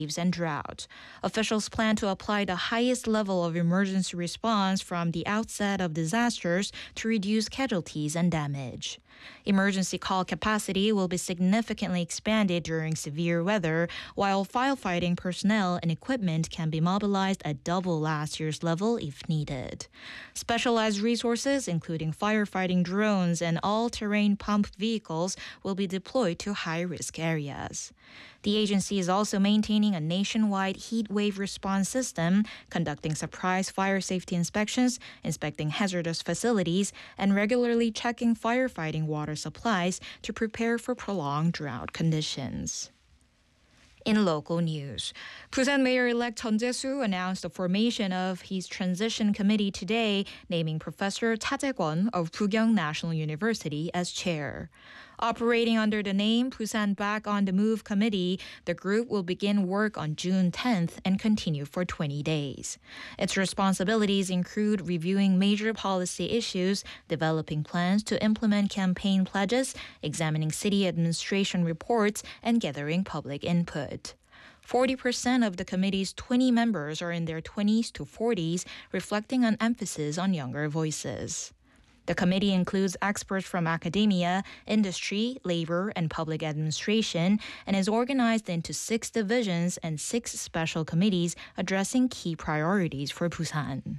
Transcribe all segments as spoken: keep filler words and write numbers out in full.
and drought. Officials plan to apply the highest level of emergency response from the outset of disasters to reduce casualties and damage. Emergency call capacity will be significantly expanded during severe weather, while firefighting personnel and equipment can be mobilized at double last year's level if needed. Specialized resources, including firefighting drones and all-terrain pump vehicles, will be deployed to high-risk areas. The agency is also maintaining a nationwide heat wave response system, conducting surprise fire safety inspections, inspecting hazardous facilities, and regularly checking firefighting water supplies to prepare for prolonged drought conditions. In local news, Busan Mayor-elect Chun Jae-soo announced the formation of his transition committee today, naming Professor Cha Jae-kwon of Bukyong National University as chair. Operating under the name Busan Back on the Move Committee, the group will begin work on June tenth and continue for twenty days. Its responsibilities include reviewing major policy issues, developing plans to implement campaign pledges, examining city administration reports, and gathering public input. forty percent of the committee's twenty members are in their twenties to forties, reflecting an emphasis on younger voices. The committee includes experts from academia, industry, labor, and public administration, and is organized into six divisions and six special committees addressing key priorities for Busan.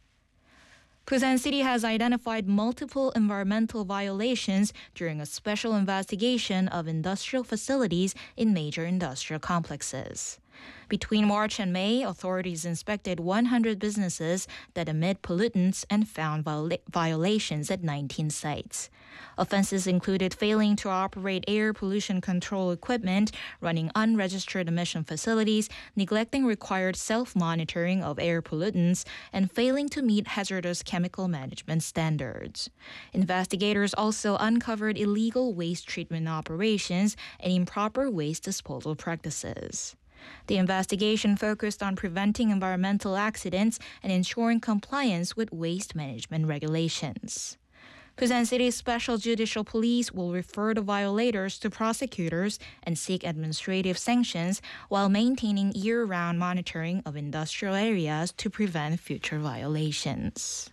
Busan City has identified multiple environmental violations during a special investigation of industrial facilities in major industrial complexes. Between March and May, authorities inspected one hundred businesses that emit pollutants and found viola- violations at nineteen sites. Offenses included failing to operate air pollution control equipment, running unregistered emission facilities, neglecting required self-monitoring of air pollutants, and failing to meet hazardous chemical management standards. Investigators also uncovered illegal waste treatment operations and improper waste disposal practices. The investigation focused on preventing environmental accidents and ensuring compliance with waste management regulations. Busan City's Special Judicial Police will refer the violators to prosecutors and seek administrative sanctions while maintaining year-round monitoring of industrial areas to prevent future violations.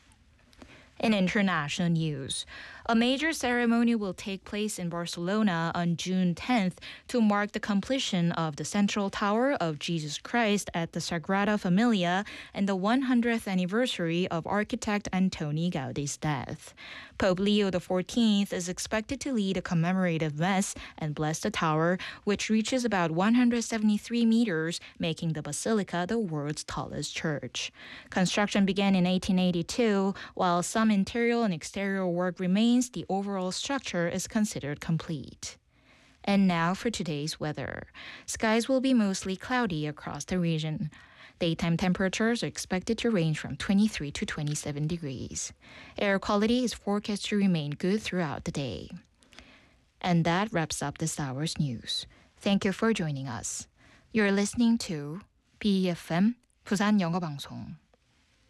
In international news, a major ceremony will take place in Barcelona on June tenth to mark the completion of the Central Tower of Jesus Christ at the Sagrada Familia and the one hundredth anniversary of architect Antoni Gaudi's death. Pope Leo the fourteenth is expected to lead a commemorative mass and bless the tower, which reaches about one hundred seventy-three meters, making the basilica the world's tallest church. Construction began in eighteen eighty-two, while some interior and exterior work remains. The overall structure is considered complete. And now for today's weather. Skies will be mostly cloudy across the region. Daytime temperatures are expected to range from twenty-three to twenty-seven degrees. Air quality is forecast to remain good throughout the day. And that wraps up this hour's news. Thank you for joining us. You're listening to B E F M, 부산 영어방송.